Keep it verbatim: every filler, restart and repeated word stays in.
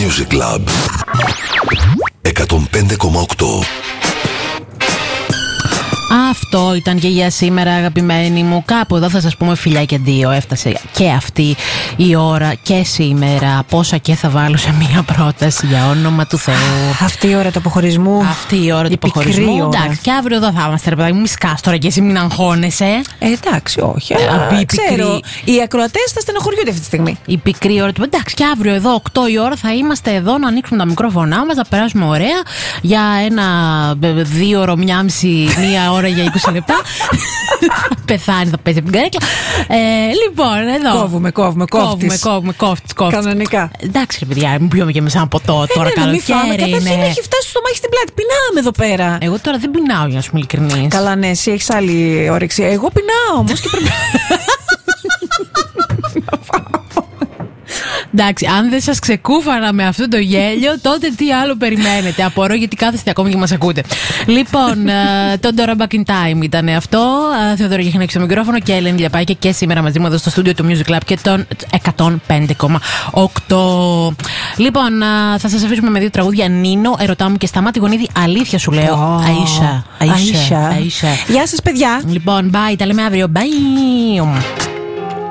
Music Club εκατόν πέντε κόμμα οκτώ. Αυτό ήταν και για σήμερα, αγαπημένοι μου. Κάπου εδώ θα σας πούμε φιλιά και δύο. Έφτασε και αυτή η ώρα και σήμερα. Πόσα και θα βάλω σε μία πρόταση, για όνομα του Θεού. Αυτή η ώρα του αποχωρισμού. Αυτή η ώρα του αποχωρισμού. Εντάξει, και αύριο εδώ θα είμαστε, ρε παιδάκι μου. Μη σκάς τώρα και εσύ, μην αγχώνεσαι. Ε, εντάξει, όχι. Αλλά ξέρω, οι ακροατές θα στενοχωριούνται αυτή τη στιγμή. Η πικρή ώρα του. Εντάξει, και αύριο εδώ, οκτώ η ώρα, θα είμαστε εδώ να ανοίξουμε τα μικρόφωνά μας, να περάσουμε ωραία για ένα δύο ώρο, μία μισή, μία ώρα για είκοσι λεπτά. Πεθάνει, θα πέσει από την καρέκλα. Ε, λοιπόν, εδώ. Κόβουμε, κόβουμε, κόβουμε. Κόβουμε, κόφτης, κόφτης. Κανονικά. Εντάξει, ρε παιδιά, μην πιούμε και μέσα ένα ποτό ε, τώρα, ναι, καλοκαίρι. Καταρχήν έχει φτάσει στο μάχη στην πλάτη. Πεινάμε εδώ πέρα. Εγώ τώρα δεν πεινάω, για να σου είμαι ειλικρινής. Καλά, ναι, εσύ έχεις άλλη όρεξη. Εγώ πεινάω όμως και πρέπει. Εντάξει, αν δεν σας ξεκούφανα με αυτό το γέλιο, τότε τι άλλο περιμένετε? Απορώ γιατί κάθεστε ακόμη και μας ακούτε. Λοιπόν, το Dora Back in Time ήταν αυτό. Θεοδόρα Γεχνάκη στο μικρόφωνο και Ελένη Λιαπάκη και σήμερα μαζί μου εδώ στο στούντιο του Music Club και τον εκατόν πέντε κόμμα οκτώ. Λοιπόν, θα σας αφήσουμε με δύο τραγούδια. Νίνο, Ερωτά μου και Σταμάτη Γονίδη. Αλήθεια σου λέω. Αΐσα. Αΐσα. Γεια σας, παιδιά. Λοιπόν, bye, τα λέμε αύριο. Bye.